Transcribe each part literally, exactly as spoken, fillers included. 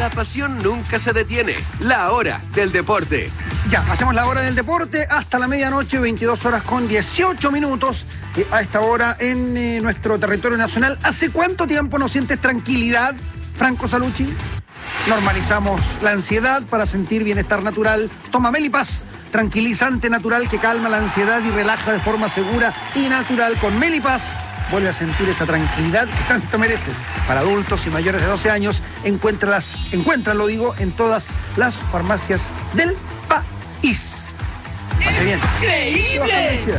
La pasión nunca se detiene. La hora del deporte. Ya, hacemos la hora del deporte hasta la medianoche, veintidós horas con dieciocho minutos. Eh, a esta hora en eh, nuestro territorio nacional. ¿Hace cuánto tiempo no sientes tranquilidad, Franco Salucci? Normalizamos la ansiedad para sentir bienestar natural. Toma Melipaz, tranquilizante natural que calma la ansiedad y relaja de forma segura y natural. Con Melipaz vuelve a sentir esa tranquilidad que tanto mereces. Para adultos y mayores de doce años, encuéntralas, encuéntralo, digo, en todas las farmacias del país. Pase bien. ¡Increíble!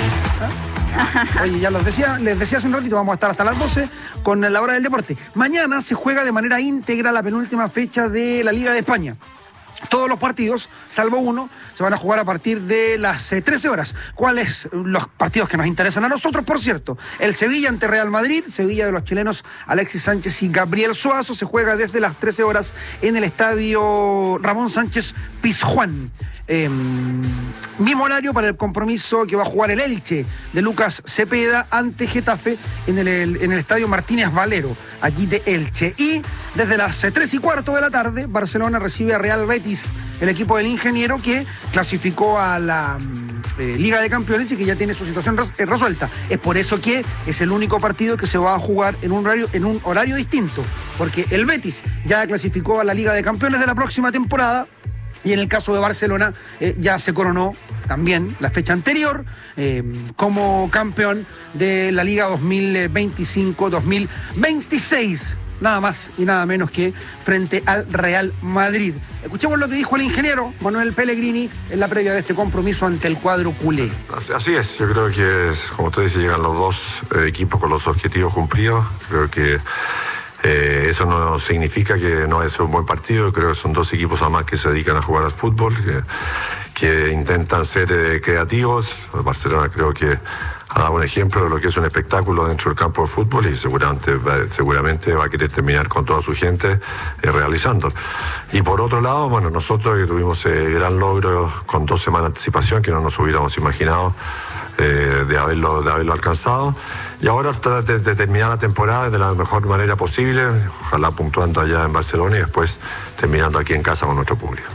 ¿Ah? Oye, ya los decía, les decía hace un ratito, vamos a estar hasta las doce con la hora del deporte. Mañana se juega de manera íntegra la penúltima fecha de la Liga de España. Todos los partidos, salvo uno, se van a jugar a partir de las eh, trece horas. ¿Cuáles los partidos que nos interesan a nosotros, por cierto? El Sevilla ante Real Madrid, Sevilla de los chilenos Alexis Sánchez y Gabriel Suazo, se juega desde las trece horas en el estadio Ramón Sánchez Pizjuán. Eh, mismo horario para el compromiso que va a jugar el Elche de Lucas Cepeda ante Getafe en el, el, en el estadio Martínez Valero, allí de Elche. Y desde las tres y cuarto de la tarde, Barcelona recibe a Real Betis, el equipo del ingeniero que clasificó a la eh, Liga de Campeones y que ya tiene su situación res, eh, resuelta. Es por eso que es el único partido que se va a jugar en un horario, en un horario distinto, porque el Betis ya clasificó a la Liga de Campeones de la próxima temporada. Y en el caso de Barcelona eh, ya se coronó también la fecha anterior eh, como campeón de la Liga dos mil veinticinco dos mil veintiséis. Nada más y nada menos que frente al Real Madrid. Escuchemos lo que dijo el ingeniero Manuel Pellegrini en la previa de este compromiso ante el cuadro culé. Así es, yo creo que, como usted dice, llegan los dos eh, equipos con los objetivos cumplidos. Creo que Eh, eso no significa que no es un buen partido. Creo que son dos equipos además que se dedican a jugar al fútbol, que, que intentan ser eh, creativos. El Barcelona creo que ha dado un ejemplo de lo que es un espectáculo dentro del campo de fútbol y seguramente, seguramente va a querer terminar con toda su gente eh, realizando. Y por otro lado, bueno, nosotros que tuvimos eh, gran logro con dos semanas de anticipación que no nos hubiéramos imaginado Eh, de, haberlo, de haberlo alcanzado, y ahora tratar de, de terminar la temporada de la mejor manera posible, ojalá puntuando allá en Barcelona y después terminando aquí en casa con nuestro público.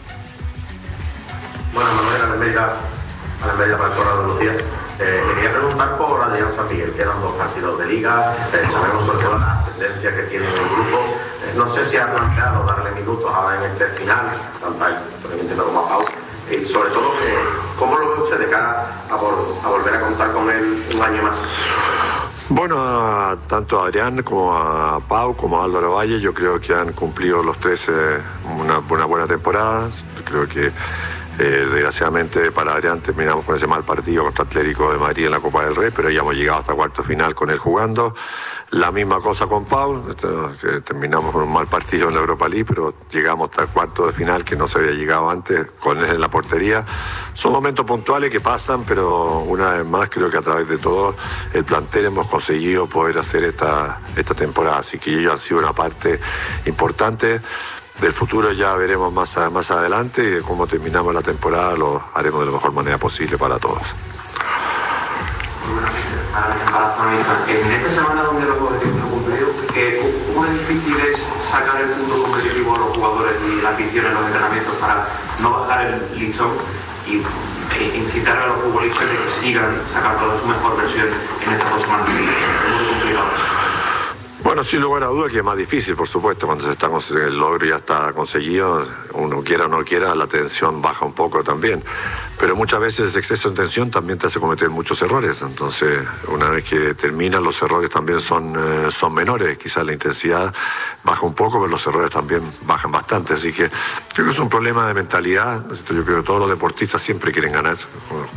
Bueno, Manuel, a la media, a la media para el Corrado de Lucía. Eh, le quería preguntar por Adrián San Miguel, que eran dos partidos de liga, eh, sabemos sobre todo la ascendencia que tiene el grupo, eh, no sé si ha planteado darle minutos ahora en este final, tanto a él como a Pau, y sobre todo, eh, ¿cómo lo ve usted de cara a, vol a volver a contar con él un año más? Bueno, a, tanto a Adrián como a Pau, como a Álvaro Valle, yo creo que han cumplido los tres eh, una, una buena temporada. Creo que Eh, desgraciadamente para Adrián terminamos con ese mal partido contra Atlético de Madrid en la Copa del Rey, pero ya hemos llegado hasta cuarto final con él jugando. La misma cosa con Pau, que terminamos con un mal partido en la Europa League, pero llegamos hasta el cuarto de final que no se había llegado antes con él en la portería. Son momentos puntuales que pasan, pero una vez más creo que a través de todo el plantel hemos conseguido poder hacer esta, esta temporada, así que ellos han sido una parte importante. Del futuro ya veremos más, a, más adelante y de cómo terminamos la temporada lo haremos de la mejor manera posible para todos. En esta semana donde los objetivos no cumplidos, ¿cómo es difícil es sacar el punto competitivo a los jugadores y la afición en los entrenamientos para no bajar el listón y incitar a los futbolistas de que sigan sacando su mejor versión en estas dos semanas? Es muy complicado. Bueno, sin lugar a dudas que es más difícil, por supuesto, cuando se está, el logro ya está conseguido, uno quiera o no quiera, la tensión baja un poco también. Pero muchas veces ese exceso de tensión también te hace cometer muchos errores. Entonces, una vez que terminan, los errores también son, eh, son menores. Quizás la intensidad baja un poco, pero los errores también bajan bastante. Así que creo que es un problema de mentalidad. Yo creo que todos los deportistas siempre quieren ganar.